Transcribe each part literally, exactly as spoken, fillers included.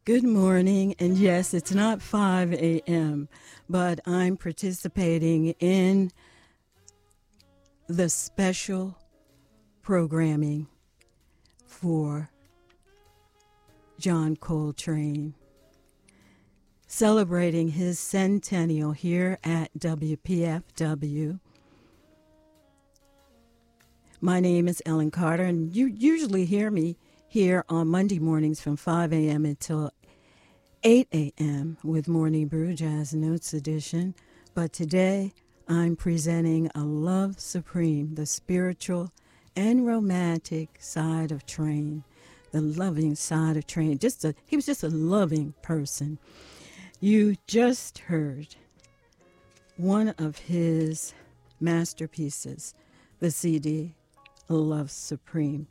Good morning, and yes, it's not five a.m., but I'm participating in the special programming for John Coltrane, celebrating his centennial here at W P F W. My name is Ellen Carter, and you usually hear me here on Monday mornings from five a.m. until eight a.m. with Morning Brew Jazz Notes edition. But today I'm presenting a Love Supreme, the spiritual and romantic side of Train, the loving side of Train. Just a, he was just a loving person. You just heard one of his masterpieces, the C D, Love Supreme.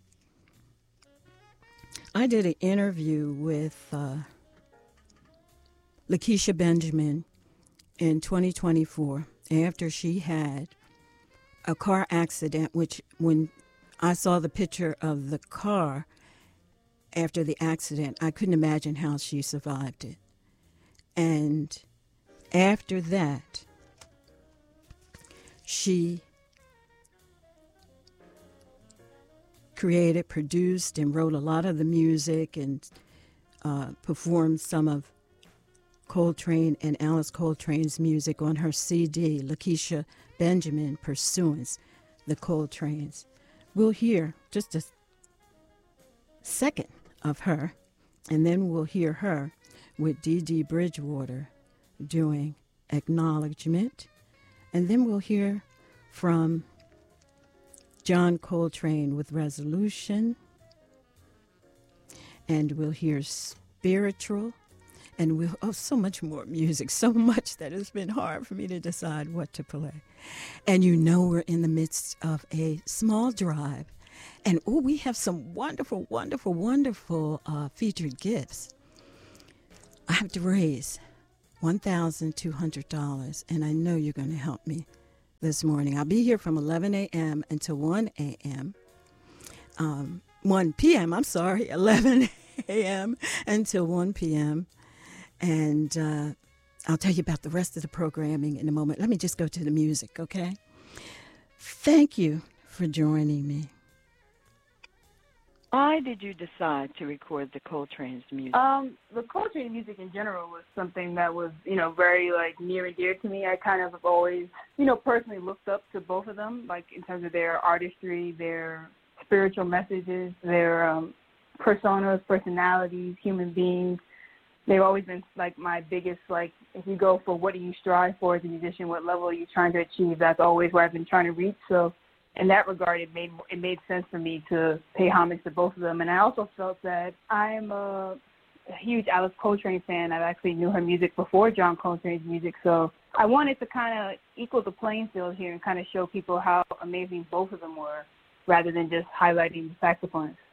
I did an interview with uh, Lakeisha Benjamin in twenty twenty-four after she had a car accident, which when I saw the picture of the car after the accident, I couldn't imagine how she survived it. And after that, she created, produced, and wrote a lot of the music and uh, performed some of Coltrane and Alice Coltrane's music on her C D, Lakeisha Benjamin Pursuance, the Coltranes. We'll hear just a second of her, and then we'll hear her with Dee Dee Bridgewater doing Acknowledgement, and then we'll hear from John Coltrane with Resolution, and we'll hear Spiritual, and we'll, oh, so much more music, so much that it's been hard for me to decide what to play. And you know we're in the midst of a small drive, and oh, we have some wonderful, wonderful, wonderful uh, featured gifts. I have to raise one thousand two hundred dollars, and I know you're going to help me this morning. I'll be here from eleven a.m. until one a.m. Um, one p.m., I'm sorry, eleven a.m. until one p.m. And uh, I'll tell you about the rest of the programming in a moment. Let me just go to the music, okay? Thank you for joining me. Why did you decide to record the Coltrane's music? Um, the Coltrane music in general was something that was, you know, very, like, near and dear to me. I kind of have always, you know, personally looked up to both of them, like, in terms of their artistry, their spiritual messages, their um, personas, personalities, human beings. They've always been, like, my biggest, like, if you go for what do you strive for as a musician, what level are you trying to achieve, that's always where I've been trying to reach. So in that regard, it made it made sense for me to pay homage to both of them. And I also felt that I'm a, a huge Alice Coltrane fan. I actually knew her music before John Coltrane's music. So I wanted to kind of equal the playing field here and kind of show people how amazing both of them were rather than just highlighting the saxophonists.